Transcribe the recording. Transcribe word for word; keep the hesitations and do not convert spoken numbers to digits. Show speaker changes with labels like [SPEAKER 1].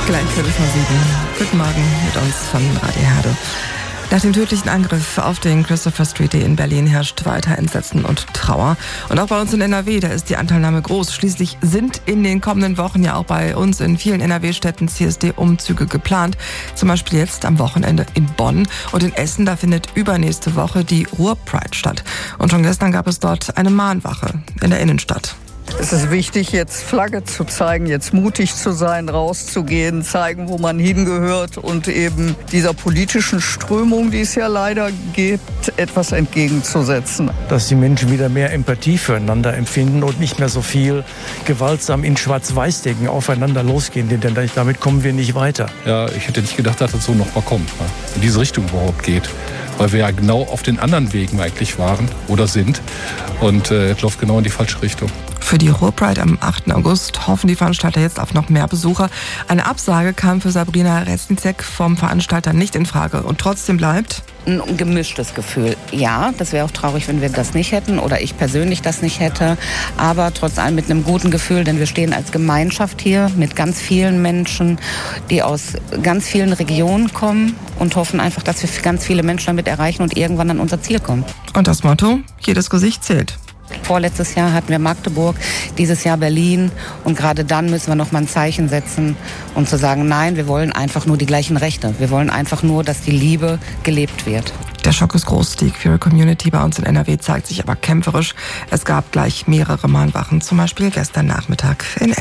[SPEAKER 1] Gleich viertel vor sieben. Guten Morgen mit uns von Radio Herde. Nach dem tödlichen Angriff auf den Christopher Street in Berlin herrscht weiter Entsetzen und Trauer. Und auch bei uns in N R W, da ist die Anteilnahme groß. Schließlich sind in den kommenden Wochen ja auch bei uns in vielen N R W-Städten C S D-Umzüge geplant. Zum Beispiel jetzt am Wochenende in Bonn. Und in Essen, da findet übernächste Woche die Ruhr-Pride statt. Und schon gestern gab es dort eine Mahnwache in der Innenstadt.
[SPEAKER 2] Es ist wichtig, jetzt Flagge zu zeigen, jetzt mutig zu sein, rauszugehen, zeigen, wo man hingehört und eben dieser politischen Strömung, die es ja leider gibt, etwas entgegenzusetzen.
[SPEAKER 3] Dass die Menschen wieder mehr Empathie füreinander empfinden und nicht mehr so viel gewaltsam in Schwarz-Weiß-Denken aufeinander losgehen, denn damit kommen wir nicht weiter.
[SPEAKER 4] Ja, ich hätte nicht gedacht, dass das so noch mal kommt, in diese Richtung überhaupt geht. Weil wir ja genau auf den anderen Wegen eigentlich waren oder sind. Und äh, es läuft genau in die falsche Richtung.
[SPEAKER 1] Für die Ruhr-Pride am achten August hoffen die Veranstalter jetzt auf noch mehr Besucher. Eine Absage kam für Sabrina Reznicek vom Veranstalter nicht in Frage. Und trotzdem bleibt
[SPEAKER 5] ein gemischtes Gefühl. Ja, das wäre auch traurig, wenn wir das nicht hätten oder ich persönlich das nicht hätte. Aber trotz allem mit einem guten Gefühl, denn wir stehen als Gemeinschaft hier mit ganz vielen Menschen, die aus ganz vielen Regionen kommen und hoffen einfach, dass wir ganz viele Menschen damit erreichen und irgendwann an unser Ziel kommen.
[SPEAKER 1] Und das Motto, jedes Gesicht zählt.
[SPEAKER 5] Vorletztes Jahr hatten wir Magdeburg, dieses Jahr Berlin. Und gerade dann müssen wir noch mal ein Zeichen setzen und zu sagen, nein, wir wollen einfach nur die gleichen Rechte. Wir wollen einfach nur, dass die Liebe gelebt wird.
[SPEAKER 1] Der Schock ist groß. Die Queer Community bei uns in N R W zeigt sich aber kämpferisch. Es gab gleich mehrere Mahnwachen, zum Beispiel gestern Nachmittag in Essen.